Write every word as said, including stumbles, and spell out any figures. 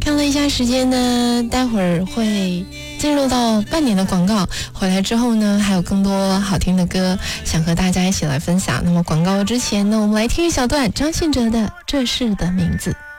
看了一下时间呢，待会儿会进入到半年的广告，回来之后呢，还有更多好听的歌想和大家一起来分享。那么广告之前呢，我们来听一小段张信哲的《这是的名字》。